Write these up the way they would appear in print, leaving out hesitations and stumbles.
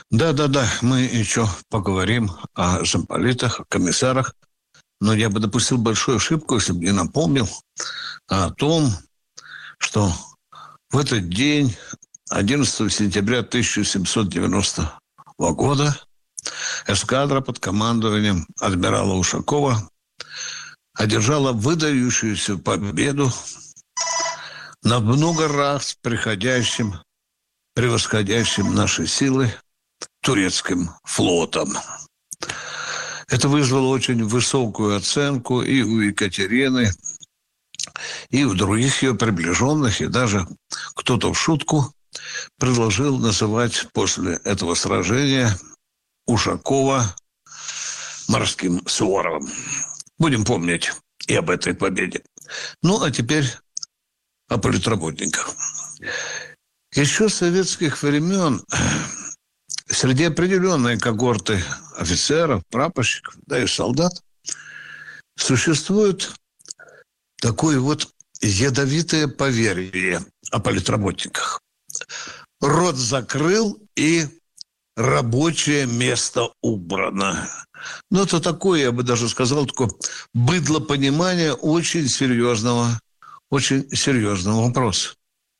Да, мы еще поговорим о замполитах, о комиссарах. Но я бы допустил большую ошибку, если бы не напомнил о том, что в этот день, 11 сентября 1790 года, эскадра под командованием адмирала Ушакова одержала выдающуюся победу над много раз превосходящим наши силы турецким флотом. Это вызвало очень высокую оценку и у Екатерины, и у других ее приближенных, и даже кто-то в шутку предложил называть после этого сражения Ушакова морским Суворовым. Будем помнить и об этой победе. Ну, а теперь о политработниках. Еще с советских времен среди определенной когорты офицеров, прапорщиков, да и солдат существует такое вот ядовитое поверье о политработниках. Рот закрыл, и рабочее место убрано. Ну, это такое, я бы даже сказал, такое быдлопонимание очень серьезного вопроса.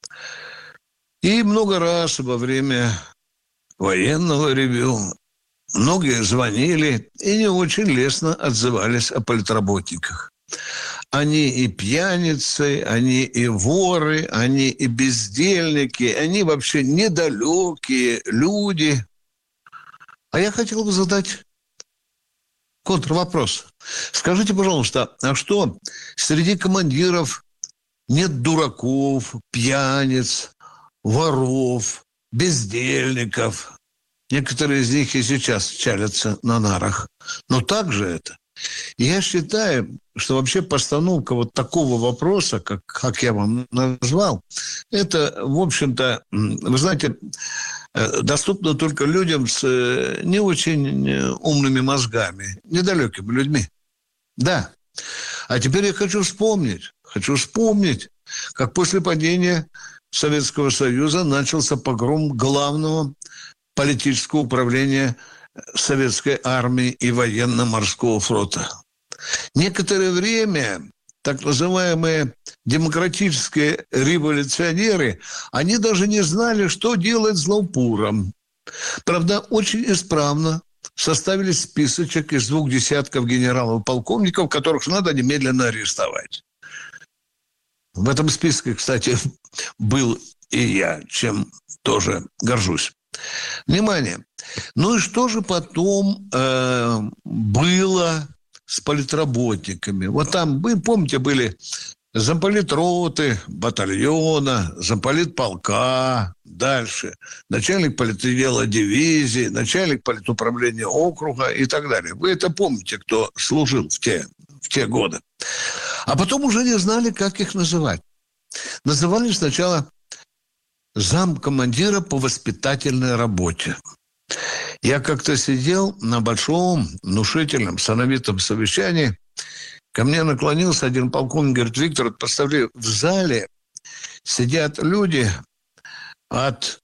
И много раз во время военного ревью многие звонили и не очень лестно отзывались о политработниках. Они и пьяницы, они и воры, они и бездельники, они вообще недалекие люди. А я хотел бы задать контрвопрос. Скажите, пожалуйста, а что среди командиров нет дураков, пьяниц, воров, бездельников? Некоторые из них и сейчас чалятся на нарах. Но так же это. И я считаю, что вообще постановка вот такого вопроса, как я вам назвал, это, в общем-то, вы знаете, доступно только людям с не очень умными мозгами, недалекими людьми. Да. А теперь я хочу вспомнить, как после падения Советского Союза начался погром главного политического управления Советской армии и военно-морского флота. Некоторое время так называемые демократические революционеры, они даже не знали, что делать с Лаупуром. Правда, очень исправно составили списочек из 2 десятков генералов-полковников, которых надо немедленно арестовать. В этом списке, кстати, был и я, чем тоже горжусь. Внимание! Ну и что же потом было с политработниками? Вот там, вы помните, были замполитроты, батальона, замполитполка, дальше начальник политотдела дивизии, начальник политуправления округа и так далее. Вы это помните, кто служил в те годы. А потом уже не знали, как их называть. Называли сначала замкомандира по воспитательной работе. Я как-то сидел на большом, внушительном, сановитом совещании. Ко мне наклонился один полковник, говорит: Виктор, представляю, в зале сидят люди от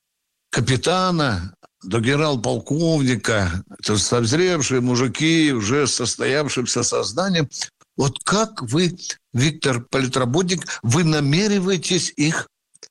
капитана до генерал-полковника, это созревшие мужики, уже с состоявшимся сознанием. Вот как вы, Виктор, политработник, вы намереваетесь их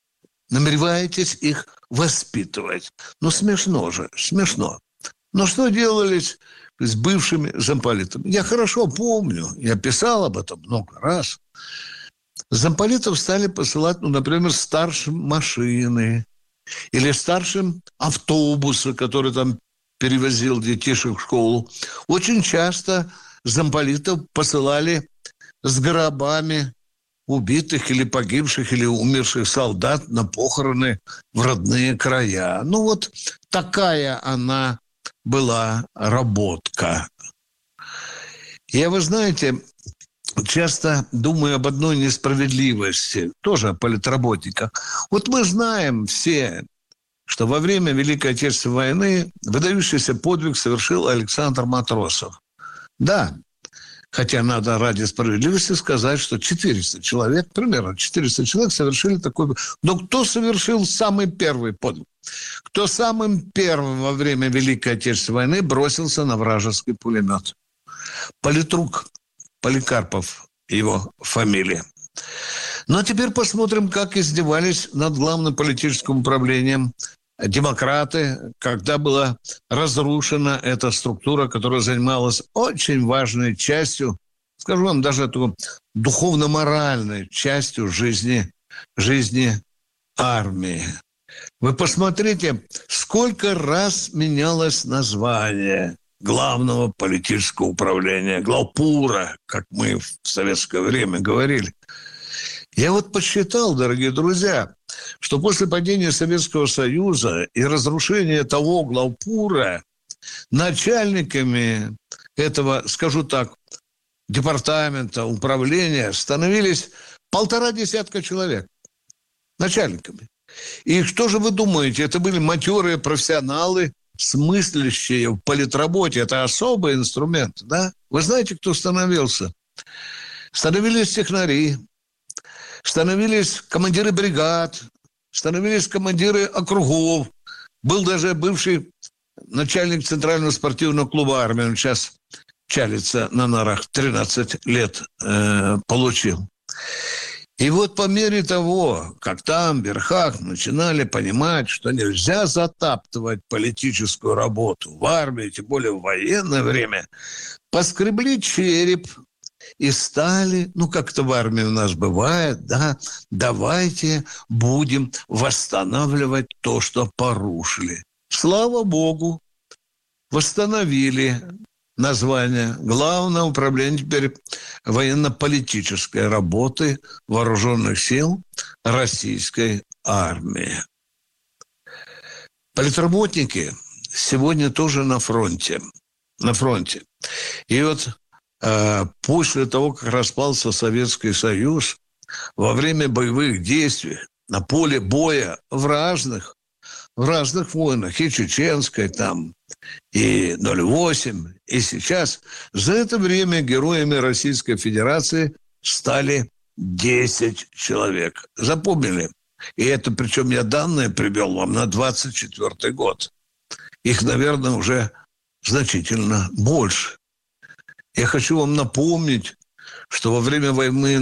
воспитывать? Ну, смешно же, смешно. Но что делались с бывшими замполитами? Я хорошо помню, я писал об этом много раз. Замполитов стали посылать, например, старшим машины или старшим автобусы, который там перевозил детишек в школу. Очень часто замполитов посылали с гробами убитых или погибших, или умерших солдат на похороны в родные края. Ну, вот такая она была работка. Я, вы знаете, часто думаю об одной несправедливости, тоже о политработниках. Вот мы знаем все, что во время Великой Отечественной войны выдающийся подвиг совершил Александр Матросов. Да, хотя надо ради справедливости сказать, что 400 человек, примерно 400 человек совершили такой... Но кто совершил самый первый подвиг? кто самым первым во время Великой Отечественной войны бросился на вражеский пулемет. Политрук Поликарпов, его фамилия. Ну, а теперь посмотрим, как издевались над главным политическим управлением демократы, когда была разрушена эта структура, которая занималась очень важной частью, скажу вам, даже такой духовно-моральной частью жизни армии. Вы посмотрите, сколько раз менялось название главного политического управления, главпура, как мы в советское время говорили. Я вот подсчитал, дорогие друзья, что после падения Советского Союза и разрушения того главпура начальниками этого, скажу так, департамента, управления становились 150 человек начальниками. И что же вы думаете? Это были матерые профессионалы, смыслящие в политработе. Это особый инструмент, да? Вы знаете, кто становился? Становились технари, становились командиры бригад, становились командиры округов. Был даже бывший начальник Центрального спортивного клуба армии. Он сейчас чалится на нарах, 13 лет получил. И вот по мере того, как там, в верхах, начинали понимать, что нельзя затаптывать политическую работу в армии, тем более в военное время, поскребли череп и стали, как это в армии у нас бывает, да, давайте будем восстанавливать то, что порушили. Слава Богу, восстановили название Главное управление теперь военно-политической работы вооруженных сил Российской армии. Политработники сегодня тоже на фронте. И вот после того, как распался Советский Союз, во время боевых действий на поле боя в разных войнах, и чеченской там, и 08, и сейчас, за это время героями Российской Федерации стали 10 человек. Запомнили? И это, причем я данные привел вам на 24 год. Их, наверное, уже значительно больше. Я хочу вам напомнить, что во время войны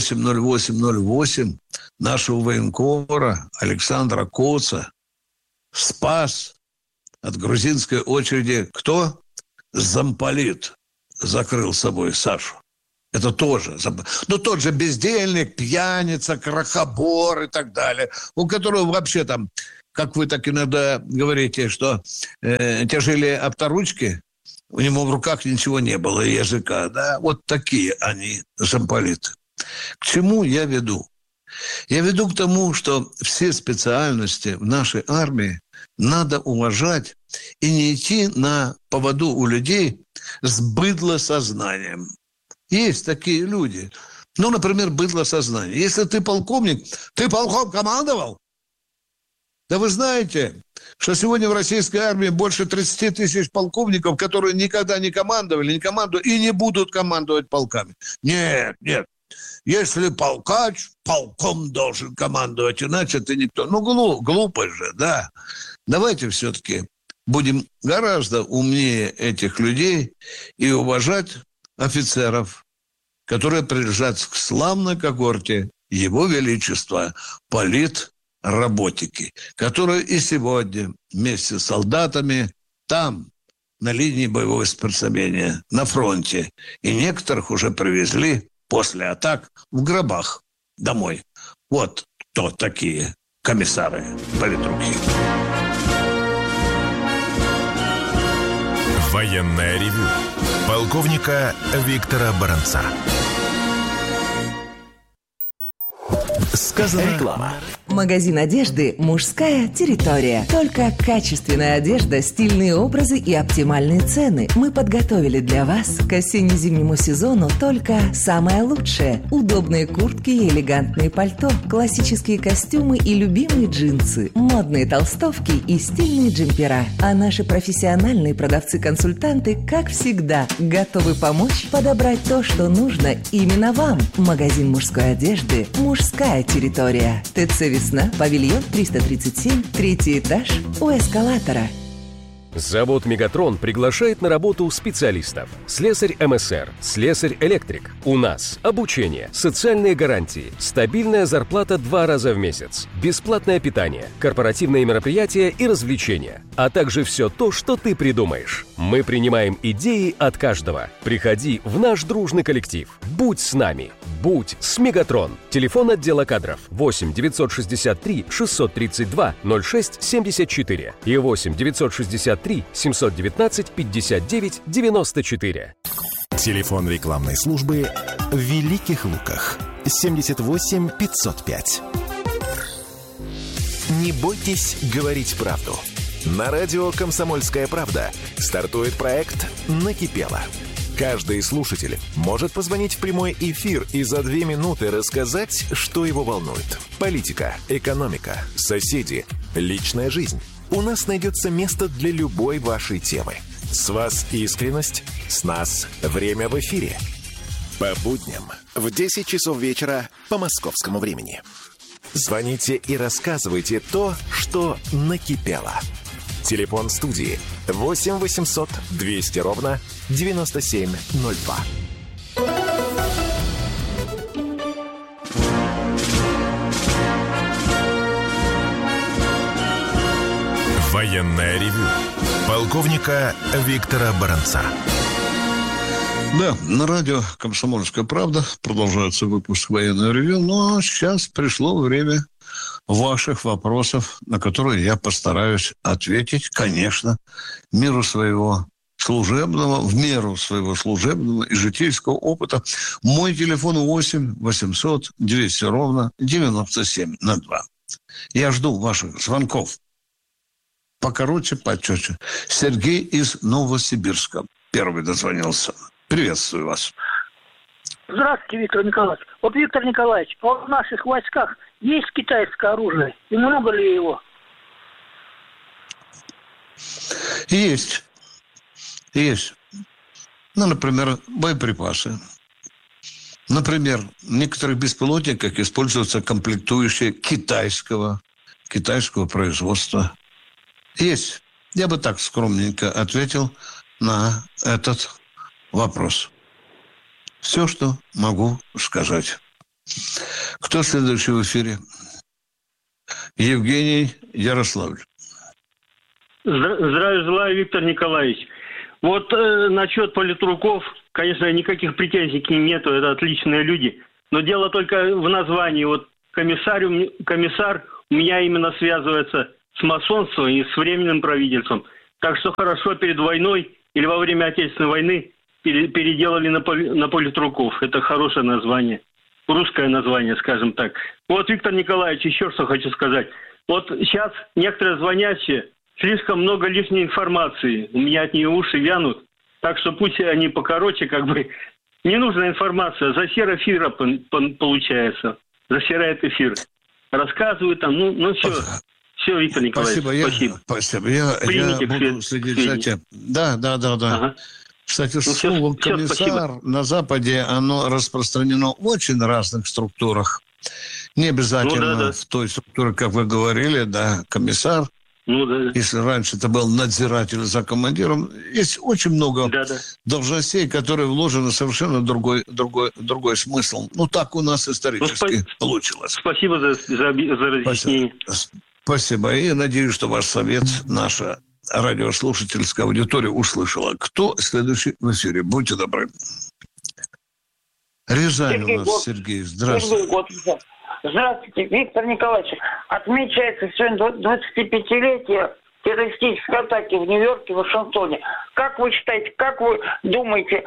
08 нашего военкора Александра Коца спас от грузинской очереди кто? Замполит закрыл собой Сашу. Это тоже. Тот же бездельник, пьяница, крохобор и так далее, у которого вообще там, как вы так иногда говорите, что тяжели авторучки, у него в руках ничего не было, языка, да? Вот такие они, замполиты. К чему я веду? Я веду к тому, что все специальности в нашей армии надо уважать и не идти на поводу у людей с быдлосознанием. Есть такие люди. Например, быдлосознание. Если ты полковник, ты полком командовал? Да вы знаете, что сегодня в российской армии больше 30 тысяч полковников, которые никогда не командовали, не командуют и не будут командовать полками. Нет. Если полкач, полком должен командовать, иначе ты никто. Глупо же, да. Давайте все-таки будем гораздо умнее этих людей и уважать офицеров, которые принадлежат к славной когорте Его Величества политработники, которые и сегодня вместе с солдатами там, на линии боевого соприкосновения, на фронте. И некоторых уже привезли после атак в гробах домой. Вот кто такие комиссары, политруки. Военное ревю полковника Виктора Баранца. Сказано. Реклама. Магазин одежды «Мужская территория». Только качественная одежда, стильные образы и оптимальные цены. Мы подготовили для вас к осенне-зимнему сезону только самое лучшее. Удобные куртки и элегантные пальто, классические костюмы и любимые джинсы, модные толстовки и стильные джемпера. А наши профессиональные продавцы-консультанты, как всегда, готовы помочь подобрать то, что нужно именно вам. Магазин мужской одежды «Мужская территория». ТЦ Весна, павильон 337, 3-й этаж, у эскалатора. Завод «Мегатрон» приглашает на работу специалистов. Слесарь МСР, слесарь-электрик. У нас обучение, социальные гарантии, стабильная зарплата 2 раза в месяц, бесплатное питание, корпоративные мероприятия и развлечения, а также все то, что ты придумаешь. Мы принимаем идеи от каждого. Приходи в наш дружный коллектив. Будь с нами. Будь с «Мегатрон». Телефон отдела кадров 8 963 632 06 74 и 8 963 719 59 94. Телефон рекламной службы в Великих Луках 78 505. Не бойтесь говорить правду. На радио «Комсомольская правда» стартует проект «Накипело». Каждый слушатель может позвонить в прямой эфир и за 2 минуты рассказать, что его волнует. Политика, экономика, соседи, личная жизнь. У нас найдется место для любой вашей темы. С вас искренность, с нас время в эфире. По будням в 10 часов вечера по московскому времени. Звоните и рассказывайте то, что накипело. Телефон студии 8 800 200 ровно 9702. Военное ревю полковника Виктора Баранца. Да, на радио «Комсомольская правда» продолжается выпуск «Военное ревю», но сейчас пришло время ваших вопросов, на которые я постараюсь ответить, конечно, в меру своего служебного и житейского опыта. Мой телефон 8 800 200 ровно 9702. Я жду ваших звонков. Покороче, почетче. Сергей из Новосибирска первый дозвонился. Приветствую вас. Здравствуйте, Виктор Николаевич. Вот, Виктор Николаевич, в наших войсках есть китайское оружие? И много ли его? Есть. Ну, например, боеприпасы. Например, в некоторых беспилотниках используются комплектующие китайского производства. Есть. Я бы так скромненько ответил на этот вопрос. Все, что могу сказать. Кто следующий в эфире? Евгений, Ярославль. Здравия желаю, Виктор Николаевич. Вот насчет политруков, конечно, никаких претензий к ним нету, это отличные люди. Но дело только в названии. Вот комиссар у меня именно связывается с масонством и с временным правительством. Так что хорошо перед войной или во время Отечественной войны переделали на политруков. Это хорошее название. Русское название, скажем так. Вот, Виктор Николаевич, еще что хочу сказать. Вот сейчас некоторые звонящие, слишком много лишней информации. У меня от нее уши вянут. Так что пусть они покороче, ненужная информация. Засер эфира получается. Засирает эфир. Рассказывают там, все, Виктор Николаевич, спасибо. Я буду следить за тем. Да. Ага. Кстати, слово «комиссар» на Западе, оно распространено в очень разных структурах. Не обязательно в той структуре, как вы говорили, комиссар. Если раньше это был надзиратель за командиром, есть очень много должностей, которые вложены совершенно другой смысл. Так у нас исторически получилось. Спасибо за разъяснение. Спасибо. И надеюсь, что ваш совет наша радиослушательская аудитория услышала. Кто следующий в эфире? Будьте добры. Рязань у нас, Сергей. Здравствуйте. Здравствуйте, Виктор Николаевич. Отмечается сегодня 25-летие террористической атаки в Нью-Йорке, в Вашингтоне. Как вы считаете, как вы думаете,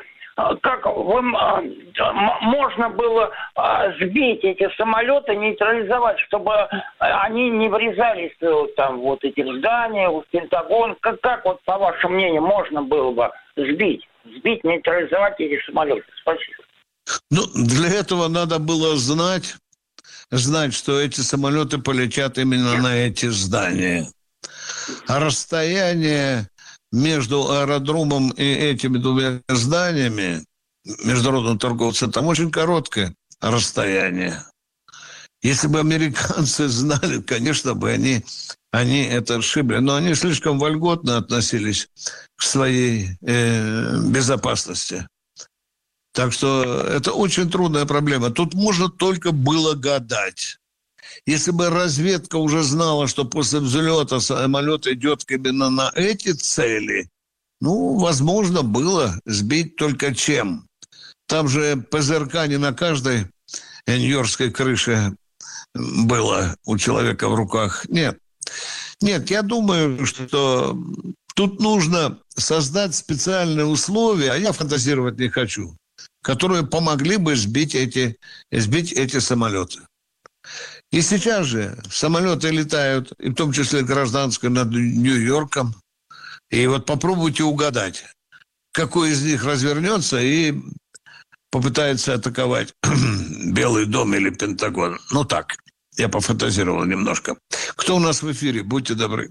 можно было сбить эти самолеты, нейтрализовать, чтобы они не врезались в эти здания, в Пентагон? Как по вашему мнению, можно было бы сбить, нейтрализовать эти самолеты? Спасибо. Для этого надо было знать, что эти самолеты полетят именно на эти здания. А расстояние между аэродромом и этими 2 зданиями международного торгового центра там очень короткое расстояние. Если бы американцы знали, конечно бы они это ошибли. Но они слишком вольготно относились к своей безопасности. Так что это очень трудная проблема. Тут можно только было гадать. Если бы разведка уже знала, что после взлета самолет идет именно на эти цели, возможно, было сбить только чем. Там же ПЗРК не на каждой нью-йоркской крыше было у человека в руках. Нет, я думаю, что тут нужно создать специальные условия, а я фантазировать не хочу, которые помогли бы сбить эти самолеты. И сейчас же самолеты летают, и в том числе гражданские, над Нью-Йорком. И вот попробуйте угадать, какой из них развернется и попытается атаковать Белый дом или Пентагон. Так, я пофантазировал немножко. Кто у нас в эфире? Будьте добры.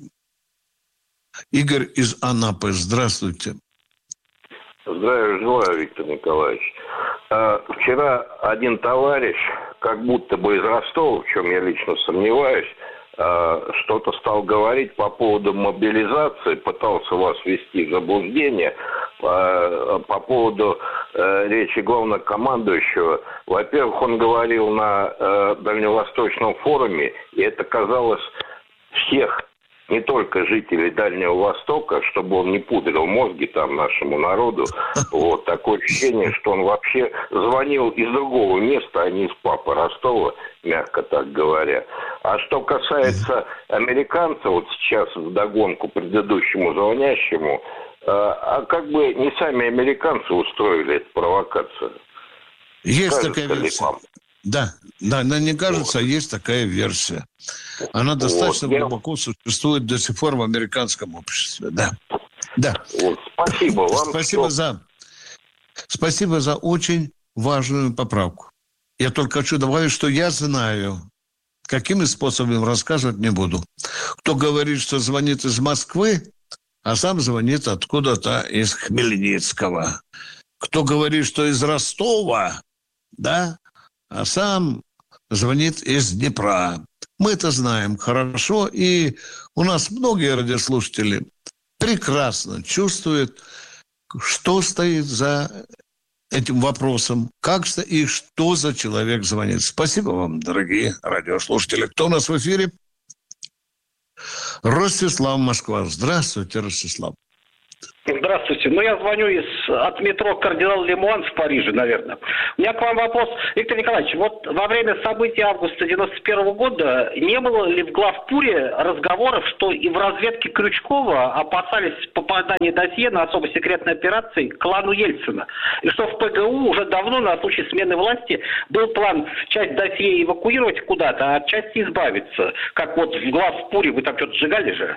Игорь из Анапы. Здравствуйте. Здравия желаю, Виктор Николаевич. Вчера один товарищ, как будто бы из Ростова, в чем я лично сомневаюсь, что-то стал говорить по поводу мобилизации, пытался вас ввести в заблуждение по поводу речи главнокомандующего. Во-первых, он говорил на Дальневосточном форуме, и это казалось всех, не только жителей Дальнего Востока, чтобы он не пудрил мозги там нашему народу. Вот такое ощущение, что он вообще звонил из другого места, а не из папы Ростова, мягко так говоря. А что касается американцев, вот сейчас вдогонку предыдущему звонящему, как бы не сами американцы устроили эту провокацию? Есть такая версия. Да, мне кажется, есть такая версия. Она достаточно глубоко существует до сих пор в американском обществе. Да. Вот, спасибо вам. Спасибо за очень важную поправку. Я только хочу добавить, что я знаю, какими способами рассказывать не буду. Кто говорит, что звонит из Москвы, а сам звонит откуда-то из Хмельницкого. Кто говорит, что из Ростова, да, а сам звонит из Днепра. Мы это знаем хорошо, и у нас многие радиослушатели прекрасно чувствуют, что стоит за этим вопросом, как и что за человек звонит. Спасибо вам, дорогие радиослушатели. Кто у нас в эфире? Ростислав, Москва. Здравствуйте, Ростислав. Здравствуйте. Я звоню от метро Кардинал Лемуан в Париже, наверное. У меня к вам вопрос. Виктор Николаевич, вот во время событий августа 91 года не было ли в главпуре разговоров, что и в разведке Крючкова опасались попадания досье на особо секретной операции к клану Ельцина? И что в ПГУ уже давно на случай смены власти был план часть досье эвакуировать куда-то, а от части избавиться? Как вот в главпуре вы там что-то сжигали же?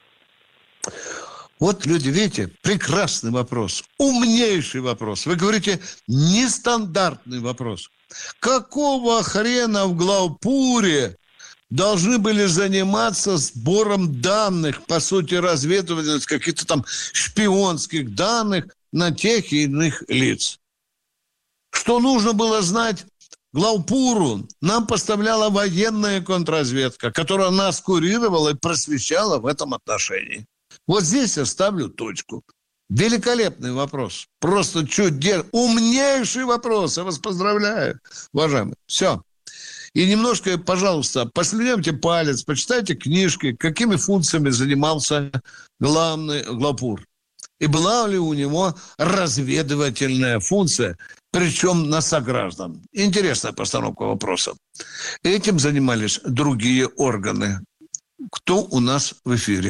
Вот люди, видите, прекрасный вопрос, умнейший вопрос. Вы говорите, нестандартный вопрос. Какого хрена в главпуре должны были заниматься сбором данных, по сути, разведывательных, каких-то там шпионских данных на тех и иных лиц? Что нужно было знать главпуру? Нам поставляла военная контрразведка, которая нас курировала и просвещала в этом отношении. Вот здесь я ставлю точку. Великолепный вопрос. Просто умнейший вопрос. Я вас поздравляю, уважаемые. Все. И немножко, пожалуйста, послюнемте палец, почитайте книжки, какими функциями занимался главный главпур. И была ли у него разведывательная функция, причем на сограждан. Интересная постановка вопроса. Этим занимались другие органы. Кто у нас в эфире?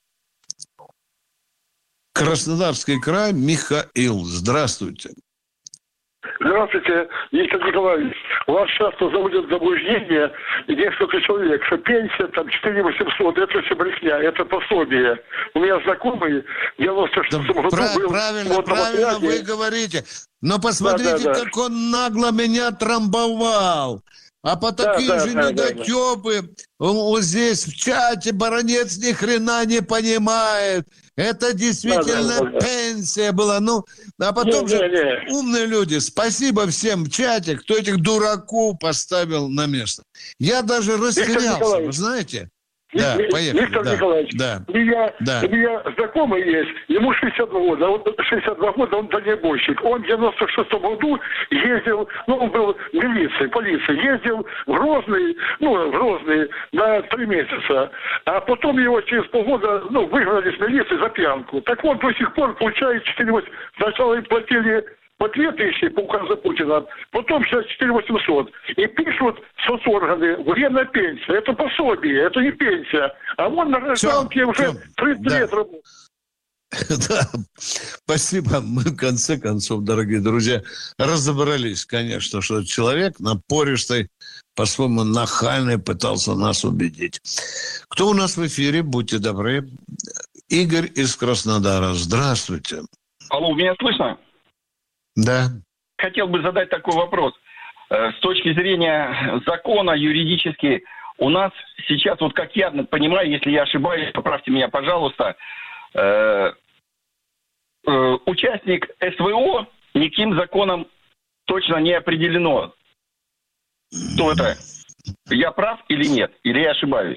Краснодарский край, Михаил. Здравствуйте. Здравствуйте, Виктор Николаевич. Вас часто заводят в заблуждение несколько человек, что пенсия там 4800, это все брехня, это пособие. У меня знакомый в 96-м году был... Правильно вы говорите. Но посмотрите, как он нагло меня трамбовал. А по такие же недотепы вот здесь в чате Баранец ни хрена не понимает. Это действительно пенсия была. Ну, а потом умные люди. Спасибо всем в чате, кто этих дураков поставил на место. Я даже растерялся, вы знаете? Да, поехали. Виктор Николаевич, у меня знакомый есть, ему 62 года, он дальнобойщик. Он в 96-м году ездил, он был в полиции, ездил в Грозный на 3 месяца. А потом его через полгода, выгнали с милиции за пьянку. Так вот, до сих пор получает 4,8. Сначала им платили по 2000 по указу Путина, потом сейчас 4800. И пишут соцорганы, военная пенсия. Это пособие, это не пенсия. А он на гражданке уже 30 лет работает. Да, спасибо. Мы, в конце концов, дорогие друзья, разобрались, конечно, что человек напористый, по-своему нахальный, пытался нас убедить. Кто у нас в эфире? Будьте добры. Игорь из Краснодара. Здравствуйте. Алло, меня слышно? Да. Хотел бы задать такой вопрос. С точки зрения закона, юридически, у нас сейчас, вот как я понимаю, если я ошибаюсь, поправьте меня, пожалуйста, участник СВО никаким законом точно не определено. Кто это? Я прав или нет? Или я ошибаюсь?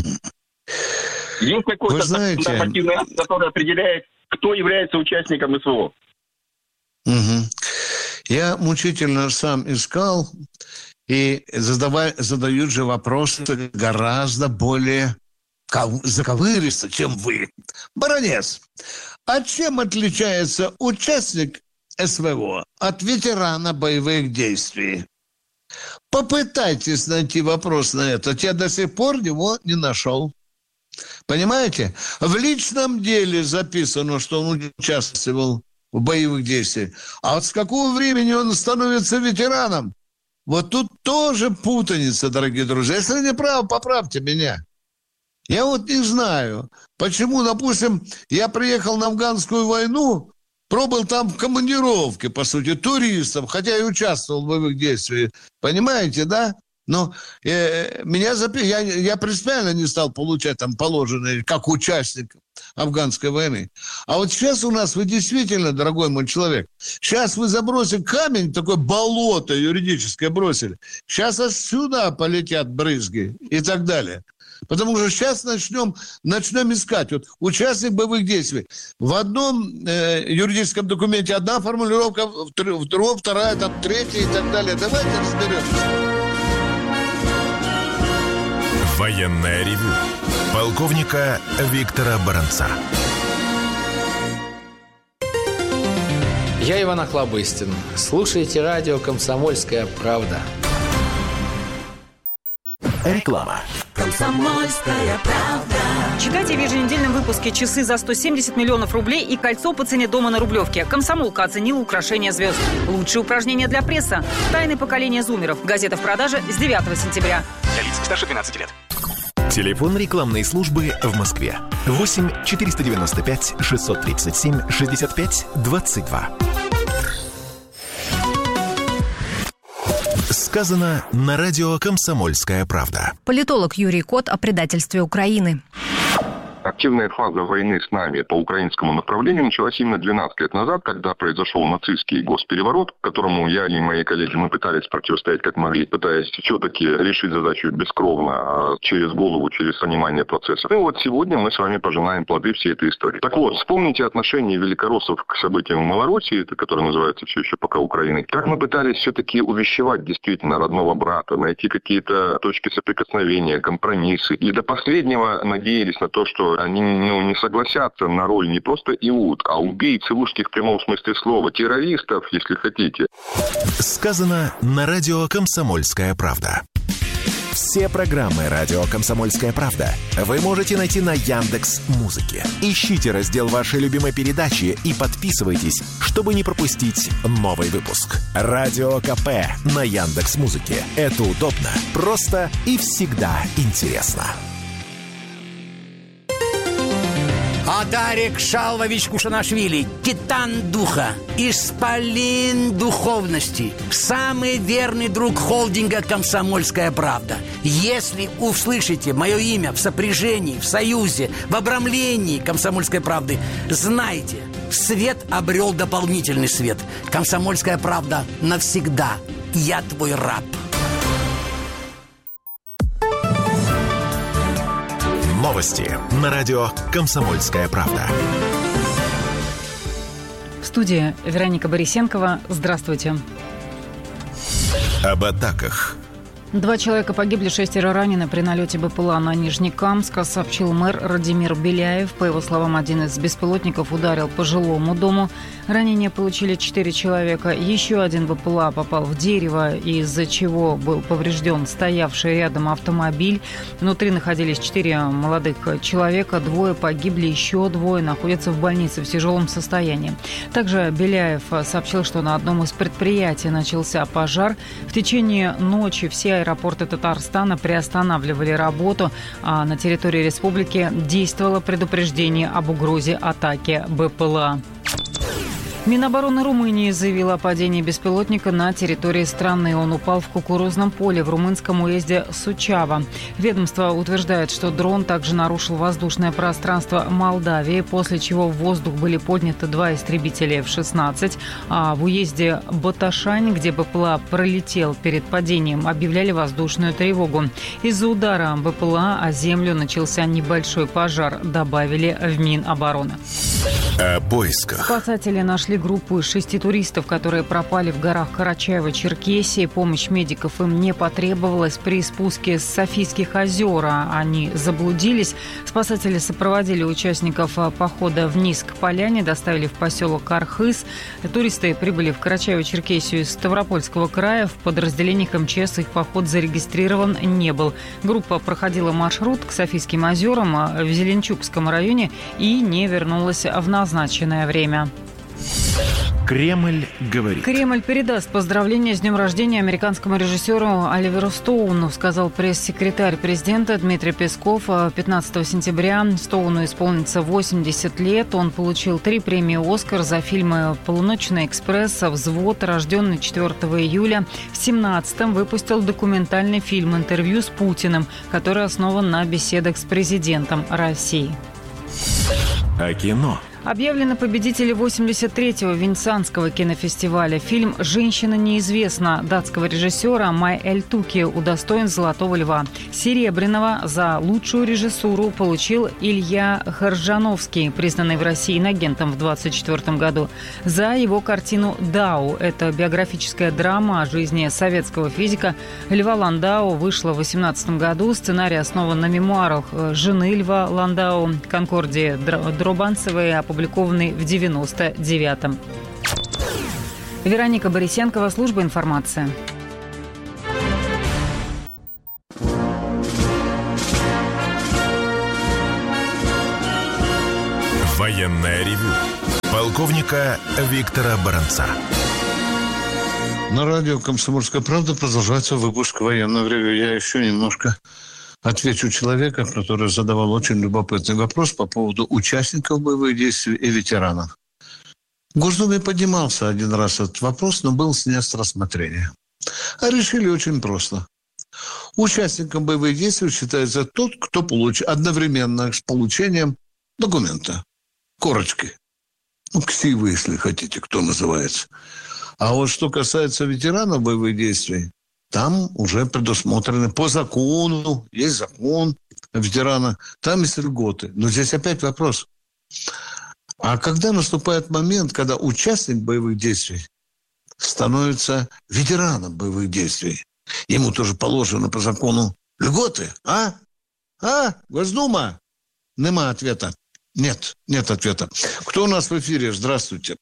Есть какой-то нормативный акт, который определяет, кто является участником СВО? Угу. Я мучительно сам искал, и задают же вопросы гораздо более заковыристо, чем вы. Баронец, а чем отличается участник СВО от ветерана боевых действий? Попытайтесь найти вопрос на это. Я до сих пор его не нашел. Понимаете? В личном деле записано, что он участвовал в боевых действиях. А вот с какого времени он становится ветераном? Вот тут тоже путаница, дорогие друзья. Если не прав, поправьте меня. Я вот не знаю, почему, допустим, я приехал на Афганскую войну, пробыл там в командировке, по сути, туристом, хотя и участвовал в боевых действиях. Понимаете, да? Но я принципиально не стал получать там положенное, как участник афганской войны. А вот сейчас у нас вы действительно, дорогой мой человек, сейчас вы забросили камень, такое болото юридическое бросили. Сейчас отсюда полетят брызги и так далее. Потому что сейчас начнем искать. Вот участник боевых действий. В одном юридическом документе одна формулировка, в другом вторая, там третья и так далее. Давайте разберемся. Военное ревю полковника Виктора Баранца. Я Иван Охлобыстин. Слушайте радио «Комсомольская правда». Реклама. «Комсомольская правда». Читайте в еженедельном выпуске «Часы за 170 миллионов рублей» и «Кольцо по цене дома на Рублевке». «Комсомолка» оценила украшение звезд. Лучшие упражнения для пресса. «Тайны поколения зумеров». Газета в продаже с 9 сентября. Для лиц старше 12 лет. Телефон рекламной службы в Москве. 8 495 637 65 22. Сказано на радио «Комсомольская правда». Политолог Юрий Кот о предательстве Украины. Активная фаза войны с нами по украинскому направлению началась именно 12 лет назад, когда произошел нацистский госпереворот, которому я и мои коллеги мы пытались противостоять как могли, пытаясь все-таки решить задачу бескровно, через голову, через понимание процессов. И вот сегодня мы с вами пожинаем плоды всей этой истории. Так вот, вспомните отношение великороссов к событиям в Малороссии, которое называется все еще пока Украиной. Как мы пытались все-таки увещевать действительно родного брата, найти какие-то точки соприкосновения, компромиссы. И до последнего надеялись на то, что они не согласятся на роль не просто Иуд, а убийц русских в прямом смысле слова, террористов, если хотите. Сказано на радио «Комсомольская правда». Все программы радио «Комсомольская правда» вы можете найти на Яндекс.Музыке. Ищите раздел вашей любимой передачи и подписывайтесь, чтобы не пропустить новый выпуск. Радио КП на Яндекс.Музыке. Это удобно, просто и всегда интересно. Адарик Шалвович Кушанашвили, титан духа, исполин духовности, самый верный друг холдинга «Комсомольская правда». Если услышите мое имя в сопряжении, в союзе, в обрамлении «Комсомольской правды», знайте, свет обрел дополнительный свет. «Комсомольская правда» навсегда. Я твой раб. Новости на радио «Комсомольская правда». В студии Вероника Борисенкова. Здравствуйте. Об атаках. 2 человека погибли, 6 ранены при налете БПЛА на Нижнекамск, сообщил мэр Радимир Беляев. По его словам, один из беспилотников ударил по жилому дому. Ранения получили 4 человека. Еще один БПЛА попал в дерево, из-за чего был поврежден стоявший рядом автомобиль. Внутри находились 4 молодых человека. 2 погибли, еще 2 находятся в больнице в тяжелом состоянии. Также Беляев сообщил, что на одном из предприятий начался пожар. В течение ночи все аэропорты Татарстана приостанавливали работу, а на территории республики действовало предупреждение об угрозе атаки БПЛА. Минобороны Румынии заявила о падении беспилотника на территории страны. Он упал в кукурузном поле в румынском уезде Сучава. Ведомство утверждает, что дрон также нарушил воздушное пространство Молдавии, после чего в воздух были подняты 2 истребителя F-16. А в уезде Баташань, где БПЛА пролетел перед падением, объявляли воздушную тревогу. Из-за удара БПЛА о землю начался небольшой пожар, добавили в Минобороны. О поисках. Спасатели нашли группу из 6 туристов, которые пропали в горах Карачаево-Черкесии. Помощь медиков им не потребовалась при спуске с Софийских озер. Они заблудились. Спасатели сопроводили участников похода вниз к поляне, доставили в поселок Архыз. Туристы прибыли в Карачаево-Черкесию из Ставропольского края. В подразделениях МЧС их поход зарегистрирован не был. Группа проходила маршрут к Софийским озерам в Зеленчукском районе и не вернулась в назначенное время. Кремль говорит. Кремль передаст поздравления с днем рождения американскому режиссеру Оливеру Стоуну, сказал пресс-секретарь президента Дмитрий Песков. 15 сентября Стоуну исполнится 80 лет. Он получил 3 премии «Оскар» за фильмы «Полуночный экспресс», «Взвод», рожденный 4 июля. В 17-м выпустил документальный фильм «Интервью с Путиным», который основан на беседах с президентом России. О кино. Объявлены победители 83-го Венецианского кинофестиваля. Фильм «Женщина неизвестна» датского режиссера Май Эльтуки удостоен «Золотого льва». Серебряного за лучшую режиссуру получил Илья Хоржановский, признанный в России инагентом в 1924 году. За его картину «Дау» – это биографическая драма о жизни советского физика Льва Ландау, вышла в 1918 году. Сценарий основан на мемуарах жены Льва Ландау Конкордии Дробанцевой, опубликованный в 1999-м. Вероника Борисенкова, служба информации. Военное ревю полковника Виктора Баранца. На радио «Комсомольская правда» продолжается выпуск военного ревю. Я еще немножко отвечу человека, который задавал очень любопытный вопрос по поводу участников боевых действий и ветеранов. В Госдуме поднимался один раз этот вопрос, но был снят с рассмотрения. А решили очень просто. Участником боевых действий считается тот, кто одновременно с получением документа, корочки. Ксивы, если хотите, кто называется. А вот что касается ветеранов боевых действий, там уже предусмотрены по закону, есть закон ветерана, там есть льготы. Но здесь опять вопрос. А когда наступает момент, когда участник боевых действий становится ветераном боевых действий, ему тоже положено по закону льготы, Госдума? Нема ответа. Нет ответа. Кто у нас в эфире? Здравствуйте.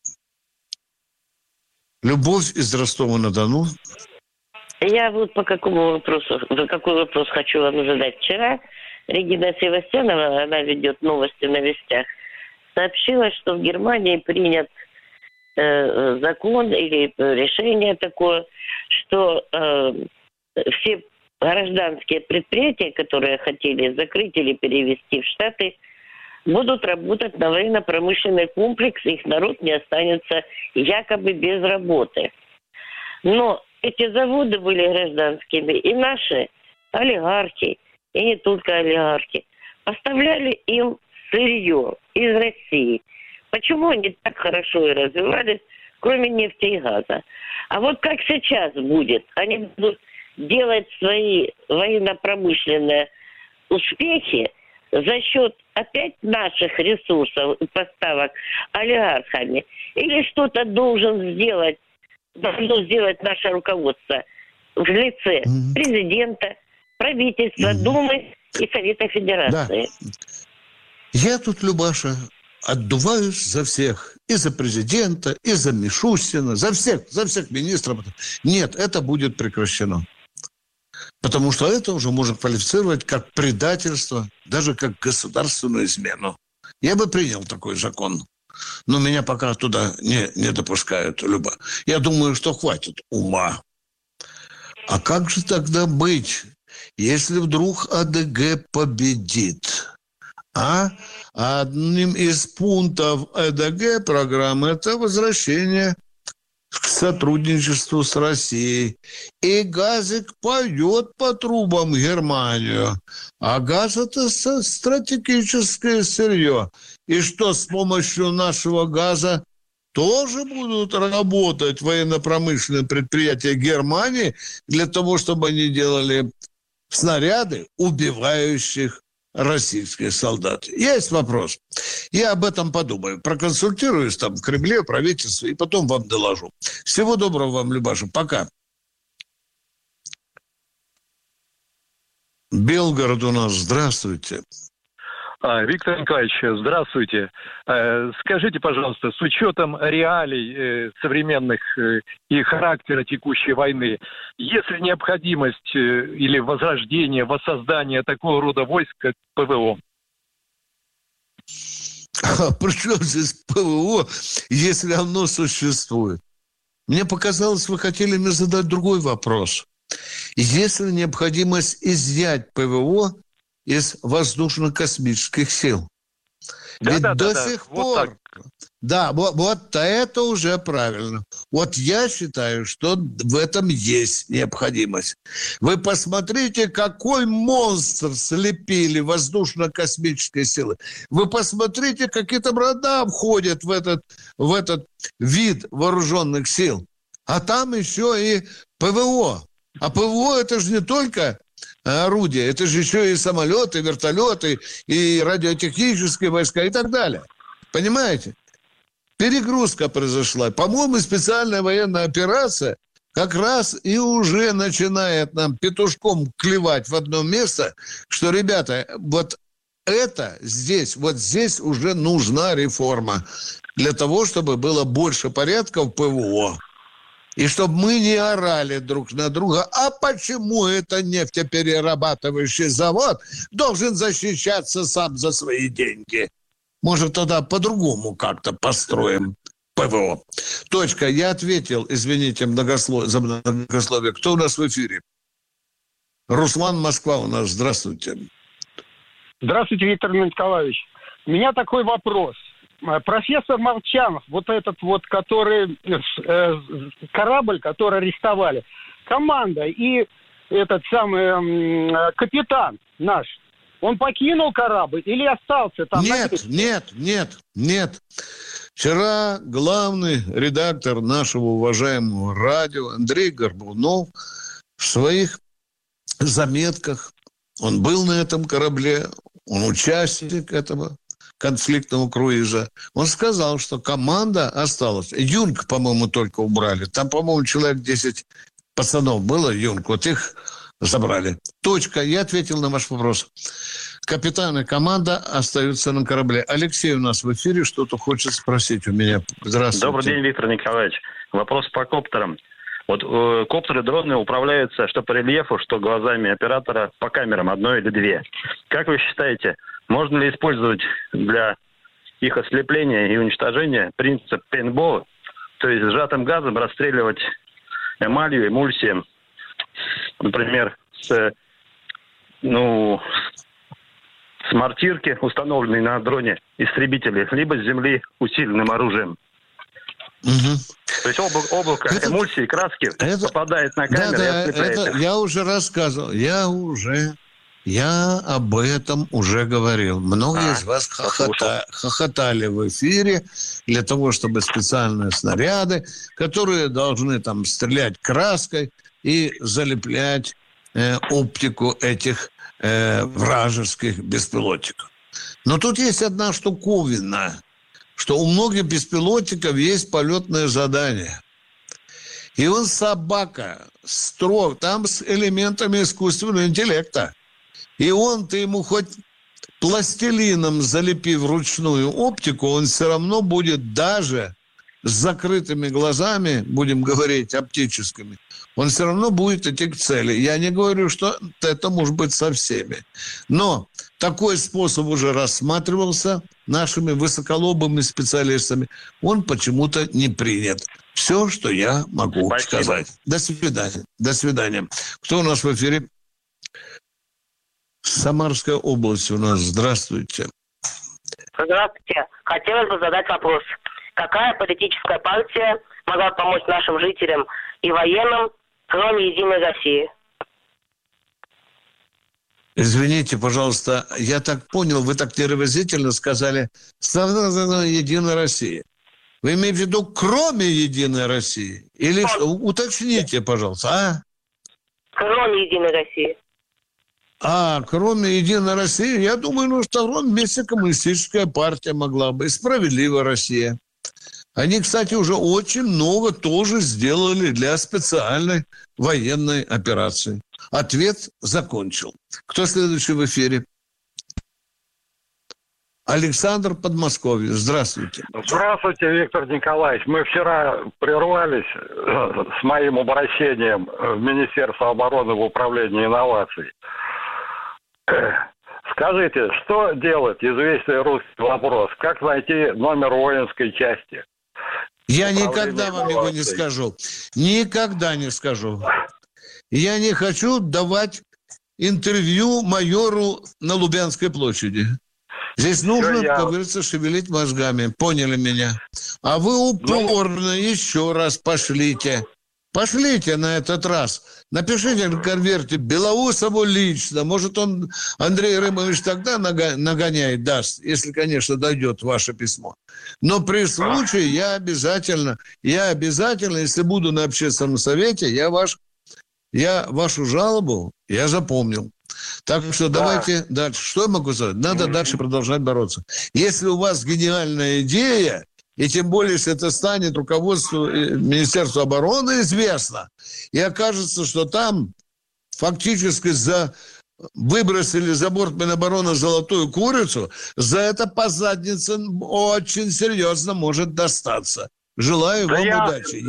Любовь из Ростова-на-Дону. Я вот по какому вопросу, какой вопрос хочу вам задать. Вчера Регина Севастьянова, она ведет новости на Вестях, сообщила, что в Германии принят закон или решение такое, что все гражданские предприятия, которые хотели закрыть или перевести в Штаты, будут работать на военно-промышленный комплекс, их народ не останется якобы без работы. Но эти заводы были гражданскими, и наши олигархи, и не только олигархи, поставляли им сырье из России. Почему они так хорошо и развивались, кроме нефти и газа? А вот как сейчас будет? Они будут делать свои военно-промышленные успехи за счет опять наших ресурсов и поставок олигархами? Или что-то должно сделать наше руководство в лице президента, правительства, Думы и Совета Федерации? Да. Я тут, Любаша, отдуваюсь за всех. И за президента, и за Мишустина, за всех министров. Нет, это будет прекращено. Потому что это уже можно квалифицировать как предательство, даже как государственную измену. Я бы принял такой закон. Но меня пока туда не допускают, Люба. Я думаю, что хватит ума. А как же тогда быть, если вдруг АДГ победит? Одним из пунктов АДГ программы – это возвращение к сотрудничеству с Россией. И газик пойдет по трубам в Германию. А газ – это стратегическое сырье. И что, с помощью нашего газа тоже будут работать военно-промышленные предприятия Германии для того, чтобы они делали снаряды, убивающих российских солдат. Есть вопрос. Я об этом подумаю. Проконсультируюсь там в Кремле, в правительстве, и потом вам доложу. Всего доброго вам, Любаша. Пока. Белгород у нас. Здравствуйте. Виктор Николаевич, здравствуйте. Скажите, пожалуйста, с учетом реалий современных и характера текущей войны, есть ли необходимость или возрождение, воссоздание такого рода войск, как ПВО? При чем здесь ПВО, если оно существует? Мне показалось, вы хотели мне задать другой вопрос. Есть ли необходимость изъять ПВО из воздушно-космических сил? Ведь до сих пор... Да, вот это уже правильно. Вот я считаю, что в этом есть необходимость. Вы посмотрите, какой монстр слепили воздушно-космические силы. Вы посмотрите, какие там рода входят в этот вид вооруженных сил. А там еще и ПВО. А ПВО это же не только орудия, это же еще и самолеты, вертолеты, и радиотехнические войска и так далее. Понимаете? Перегрузка произошла. По-моему, специальная военная операция как раз и уже начинает нам петушком клевать в одно место, что, ребята, вот это здесь, вот здесь уже нужна реформа для того, чтобы было больше порядка в ПВО. И чтобы мы не орали друг на друга, а почему это нефтеперерабатывающий завод должен защищаться сам за свои деньги? Может, тогда по-другому как-то построим ПВО. Точка. Я ответил, извините, за многословие. Кто у нас в эфире? Руслан, Москва у нас. Здравствуйте. Здравствуйте, Виктор Николаевич. У меня такой вопрос. Профессор Молчанов, вот этот вот, который корабль, который арестовали, команда и этот самый капитан наш, он покинул корабль или остался там? Нет. Вчера главный редактор нашего уважаемого радио Андрей Горбунов в своих заметках, он был на этом корабле, он участник этого конфликтного круиза, он сказал, что команда осталась. Юнг, по-моему, только убрали. Там, по-моему, человек 10 пацанов было, Юнг, вот их забрали. Точка. Я ответил на ваш вопрос. Капитан и команда остаются на корабле. Алексей у нас в эфире, что-то хочет спросить у меня. Здравствуйте. Добрый день, Виктор Николаевич. Вопрос по коптерам. Вот коптеры, дроны управляются что по рельефу, что глазами оператора по камерам, одной или две. Как вы считаете, можно ли использовать для их ослепления и уничтожения принцип пейнтбола, то есть сжатым газом расстреливать эмалью, эмульсием, например, с мортирки, установленной на дроне истребители, либо с земли усиленным оружием. То есть облако эмульсии, краски попадает на камеру и ослепляет. Я уже рассказывал, я об этом уже говорил. Многие из вас хохотали в эфире для того, чтобы специальные снаряды, которые должны там стрелять краской и залеплять оптику этих вражеских беспилотников. Но тут есть одна штуковина, что у многих беспилотников есть полетное задание. И он собака, там с элементами искусственного интеллекта. И ты ему хоть пластилином залепи вручную оптику, он все равно будет даже с закрытыми глазами, будем говорить оптическими, он все равно будет идти к цели. Я не говорю, что это может быть со всеми. Но такой способ уже рассматривался нашими высоколобыми специалистами. Он почему-то не принят. Все, что я могу сказать. До свидания. До свидания. Кто у нас в эфире? Самарская область у нас. Здравствуйте. Здравствуйте. Хотелось бы задать вопрос. Какая политическая партия могла помочь нашим жителям и военным, кроме «Единой России»? Извините, пожалуйста, я так понял, вы так невыразительно сказали «Единая Россия». Вы имеете в виду «кроме Единой России»? Или уточните, пожалуйста, Кроме «Единой России». Кроме «Единой России», я думаю, что вместе коммунистическая партия могла бы, и «Справедливая Россия». Они, кстати, уже очень много тоже сделали для специальной военной операции. Ответ закончил. Кто следующий в эфире? Александр, Подмосковье. Здравствуйте. Здравствуйте, Виктор Николаевич. Мы вчера прервались с моим обращением в Министерство обороны в Управление инноваций. Скажите, что делать? Известный русский вопрос. Как найти номер воинской части? Я никогда вам его не скажу. Никогда не скажу. Я не хочу давать интервью майору на Лубянской площади. Здесь нужно, как говорится, шевелить мозгами. Поняли меня? А вы упорно еще раз пошлите. Пошлите на этот раз. Напишите на конверте Белоусову лично. Может, он, Андрей Рымович, тогда нагоняет, даст, если, конечно, дойдет ваше письмо. Но при случае я обязательно, если буду на общественном совете, я вашу жалобу я запомнил. Так что давайте дальше. Что я могу сказать? Надо дальше продолжать бороться. Если у вас гениальная идея, и тем более, если это станет руководству Министерства обороны известно, и окажется, что там фактически выбросили за борт Минобороны золотую курицу, за это по заднице очень серьезно может достаться. Желаю вам удачи.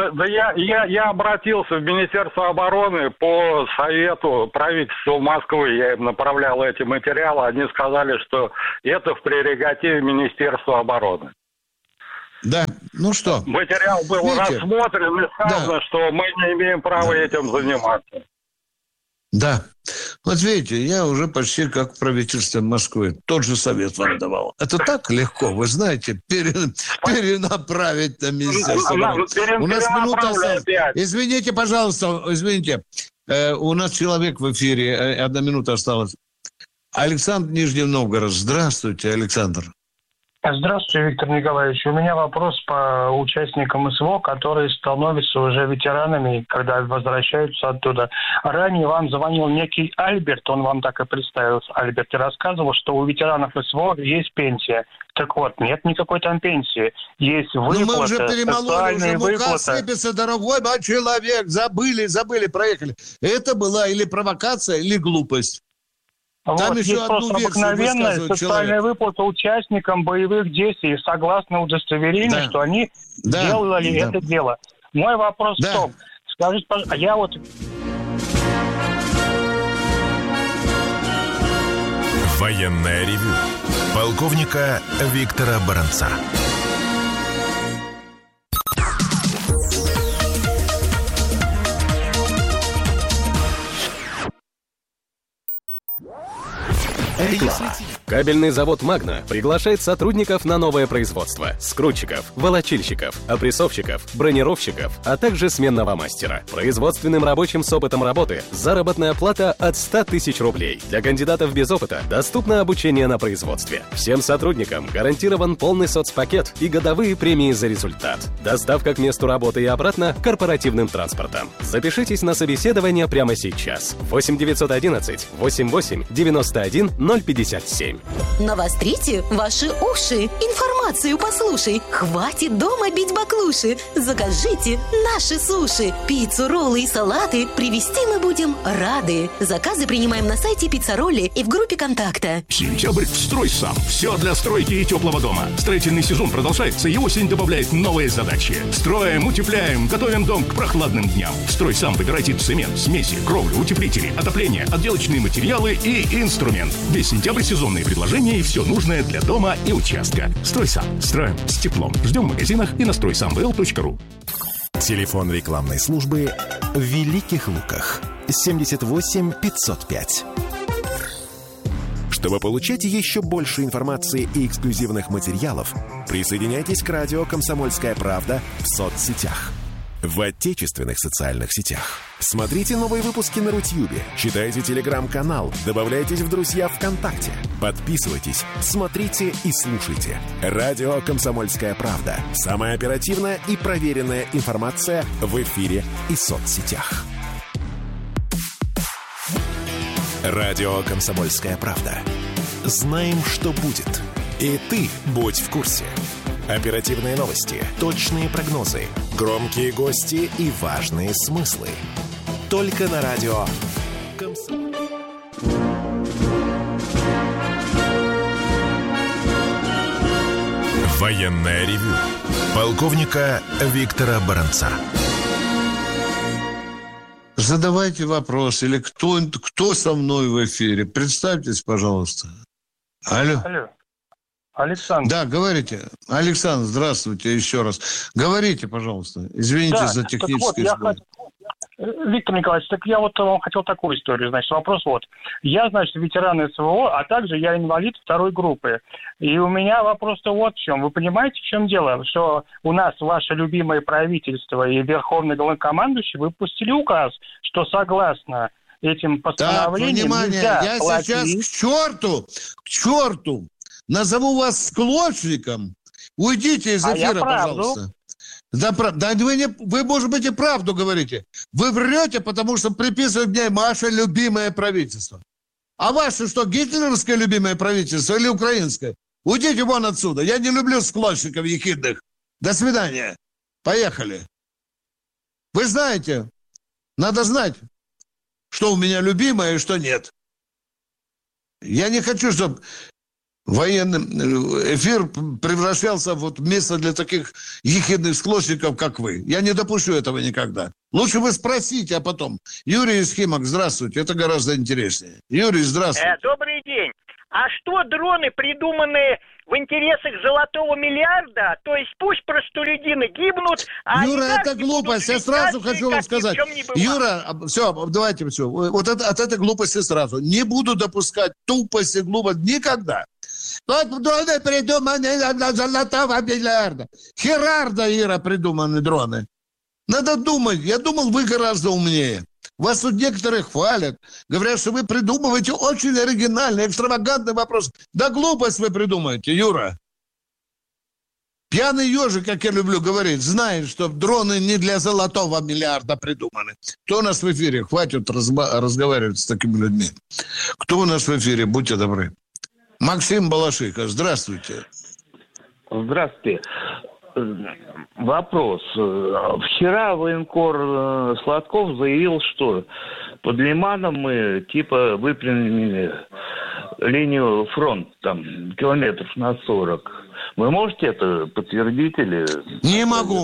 Я обратился в Министерство обороны по совету правительства Москвы. Я им направлял эти материалы. Они сказали, что это в прерогативе Министерства обороны. Да, ну что? Материал был рассмотрен и сказано, что мы не имеем права этим заниматься. Да. Вот видите, я уже почти как в правительстве Москвы. Тот же совет вам давал. Это так легко, вы знаете, перенаправить на Министерство обороны. У нас минута осталась. Извините, пожалуйста, извините. У нас человек в эфире, 1 минута осталась. Александр, Нижний Новгород. Здравствуйте, Александр. Здравствуйте, Виктор Николаевич. У меня вопрос по участникам СВО, которые становятся уже ветеранами, когда возвращаются оттуда. Ранее вам звонил некий Альберт, он вам так и представился, Альберт, и рассказывал, что у ветеранов СВО есть пенсия. Так вот, нет никакой там пенсии. Есть выплаты, мы уже перемололи, уже мука выплаты. сыпется, дорогой мой человек. Забыли, проехали. Это была или провокация, или глупость. Там Вот, еще есть одну просто версию обыкновенная социальная выплата участникам боевых действий согласно удостоверению, что они делали это дело. Мой вопрос в том, скажите, пожалуйста, я вот... Военное ревю полковника Виктора Баранца. Реклама. Кабельный завод «Магна» приглашает сотрудников на новое производство. Скрутчиков, волочильщиков, опрессовщиков, бронировщиков, а также сменного мастера. Производственным рабочим с опытом работы заработная плата от 100 тысяч рублей. Для кандидатов без опыта доступно обучение на производстве. Всем сотрудникам гарантирован полный соцпакет и годовые премии за результат. Доставка к месту работы и обратно корпоративным транспортом. Запишитесь на собеседование прямо сейчас. 8 911 88 91 057. Навострите ваши уши. Информацию послушай. Хватит дома бить баклуши. Закажите наши суши. Пиццу, роллы и салаты привезти мы будем рады. Заказы принимаем на сайте Пиццаролли и в группе контакта. Сентябрь в «Стройсам». Все для стройки и теплого дома. Строительный сезон продолжается, и осень добавляет новые задачи. Строим, утепляем, готовим дом к прохладным дням. В «Стройсам» выбирайте цемент, смеси, кровлю, утеплители, отопление, отделочные материалы и инструмент. Весь сентябрь сезонные предложения и все нужное для дома и участка. «Стройсам». Строим с теплом. Ждем в магазинах и на стройсамвл.ру. Телефон рекламной службы в Великих Луках. 78 505. Чтобы получать еще больше информации и эксклюзивных материалов, присоединяйтесь к радио «Комсомольская правда» в соцсетях. В отечественных социальных сетях. Смотрите новые выпуски на Рутьюбе, читайте телеграм-канал, добавляйтесь в друзья ВКонтакте, подписывайтесь, смотрите и слушайте. Радио «Комсомольская правда». Самая оперативная и проверенная информация в эфире и соцсетях. Радио «Комсомольская правда». Знаем, что будет. И ты будь в курсе. Оперативные новости, точные прогнозы, громкие гости и важные смыслы. Только на радио Военное ревю полковника Виктора Баранца. Задавайте вопрос. Или кто со мной в эфире? Представьтесь, пожалуйста. Алло. Александр. Да, говорите. Александр, здравствуйте еще раз. Говорите, пожалуйста. Извините за технический сбой. Виктор Николаевич, так я вот вам хотел такую историю. Значит, вопрос вот. Я, значит, ветеран СВО, а также я инвалид второй группы. И у меня вопрос-то вот в чем. Вы понимаете, в чем дело? Что у нас ваше любимое правительство и Верховный Главнокомандующий выпустили указ, что согласно этим постановлениям... Так, внимание, я сейчас к черту назову вас склочником. Уйдите из эфира, пожалуйста. Да, вы, может быть, и правду говорите. Вы врете, потому что приписываете мне ваше любимое правительство. А ваше что, гитлеровское любимое правительство или украинское? Уйдите вон отсюда. Я не люблю склочников ехидных. До свидания. Поехали. Вы знаете, надо знать, что у меня любимое и что нет. Я не хочу, чтобы военный эфир превращался в место для таких ехидных склочников, как вы. Я не допущу этого никогда. Лучше вы спросите, а потом. Юрий из Химок, здравствуйте. Это гораздо интереснее. Юрий, здравствуйте. Добрый день. А что дроны, придуманные в интересах золотого миллиарда, то есть пусть простолюдины гибнут, а Юра, это глупость, я сразу хочу вам сказать. Юра, все, давайте все. Вот от этой глупости сразу. Не буду допускать тупости, глупости никогда. Вот дроны придуманы для золотого миллиарда. Херарда, Ира, придуманы дроны. Надо думать. Я думал, вы гораздо умнее. Вас тут некоторые хвалят. Говорят, что вы придумываете очень оригинальный, экстравагантный вопрос. Да глупость вы придумаете, Юра. Пьяный ежик, как я люблю говорить, знает, что дроны не для золотого миллиарда придуманы. Кто у нас в эфире? Хватит разговаривать с такими людьми. Кто у нас в эфире? Будьте добры. Максим Балашиха, здравствуйте. Здравствуйте. Вопрос. Вчера военкор Сладков заявил, что под Лиманом мы типа выпрямили линию фронта, там, километров на 40. Вы можете это подтвердить или... Не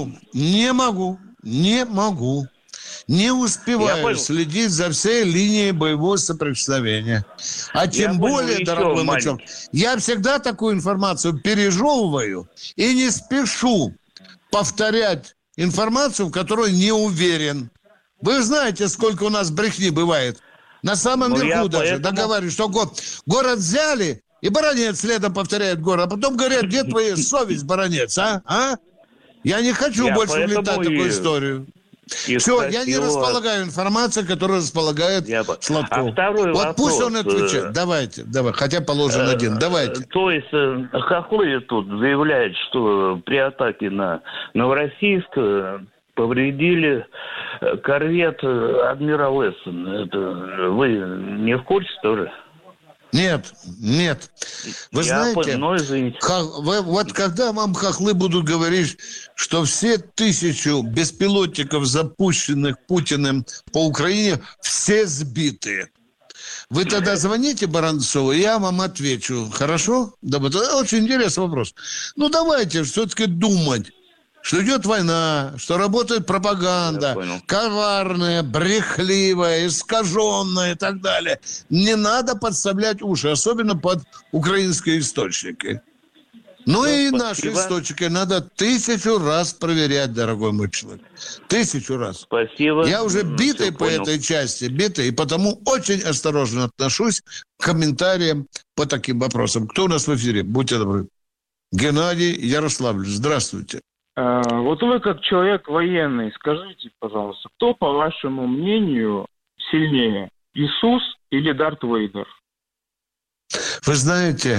могу. Не успеваю следить за всей линией боевого соприкосновения. А тем более, дорогой мальчик, я всегда такую информацию пережевываю и не спешу повторять информацию, в которой не уверен. Вы знаете, сколько у нас брехни бывает. На самом верху даже договаривают, что город взяли И Баранец следом повторяет город. А потом говорят, где твоя совесть, Баранец, а? Я не хочу больше влетать в такую историю. Все, я не располагаю информацией, которую располагает Сладков. А второй вопрос. Пусть он отвечает. Давай, хотя положен один. Давайте. То есть хохлы тут заявляют, что при атаке на Новороссийск повредили корвет «Адмирал Эссен». Это вы не в курсе тоже? Нет. Вы знаете, вот когда вам хохлы будут говорить, что все 1000 беспилотников, запущенных Путиным по Украине, все сбиты. Вы тогда звоните Баранцову, и я вам отвечу. Хорошо? Да, это очень интересный вопрос. Ну, давайте все-таки думать, что идет война, что работает пропаганда, коварная, брехливая, искаженная и так далее. Не надо подставлять уши, особенно под украинские источники. Ну и наши источники надо 1000 раз проверять, дорогой мой человек. 1000 раз. Спасибо. Я уже битый по этой части, и потому очень осторожно отношусь к комментариям по таким вопросам. Кто у нас в эфире? Будьте добры. Геннадий, Ярославль. Здравствуйте. Вот вы как человек военный, скажите, пожалуйста, кто, по вашему мнению, сильнее, Иисус или Дарт Вейдер? Вы знаете,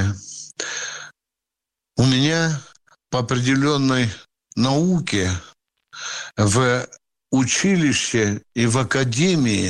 у меня по определенной науке в училище и в академии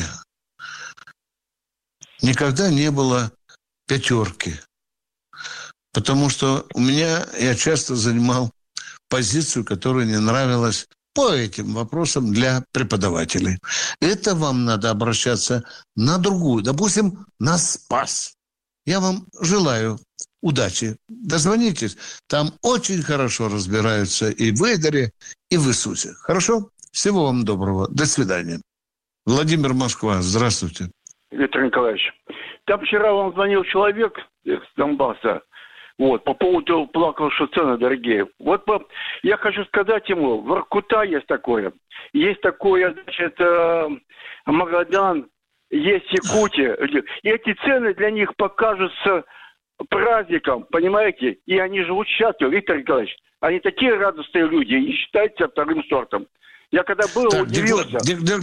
никогда не было 5. Потому что я часто занимал позицию, которая не нравилась по этим вопросам для преподавателей. Это вам надо обращаться на другую, допустим, на СПАС. Я вам желаю удачи. Дозвонитесь. Там очень хорошо разбираются и в Вейдере, и в Иисусе. Хорошо? Всего вам доброго. До свидания. Владимир, Москва. Здравствуйте. Виктор Николаевич, там вчера вам звонил человек с Донбасса. По поводу плакал, что цены дорогие. Я хочу сказать ему, в Воркута есть такое, значит, Магадан, есть Якутия. И эти цены для них покажутся праздником, понимаете? И они живут счастливо, Виктор Николаевич. Они такие радостные люди и считаются вторым сортом. Я когда был, удивился.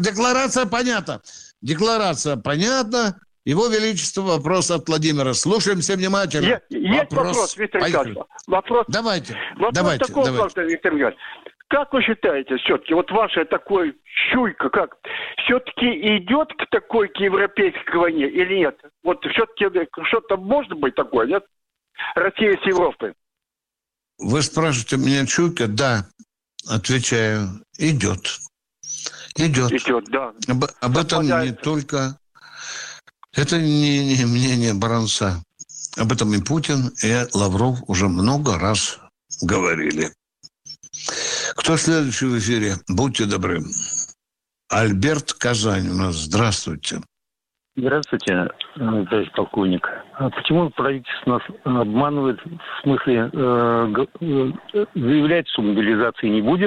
Декларация понятна. Его Величество, вопрос от Владимира. Слушаемся внимательно. Есть вопрос, Виктор Николаевич. Давайте. Такой вопрос, Виктор Николаевич. Как вы считаете, все-таки, ваша такой чуйка, как все-таки идет к такой к европейской войне или нет? Все-таки что-то может быть такое, нет? Россия с Европой. Вы спрашиваете меня чуйка? Да, отвечаю, идет. Идет, да. Об этом не только... Это не мнение Баранца. Об этом и Путин, и Лавров уже много раз говорили. Кто следующий в эфире? Будьте добры. Альберт, Казань у нас. Здравствуйте. Здравствуйте, товарищ полковник. А почему правительство нас обманывает, в смысле заявляет, что мобилизации не будет?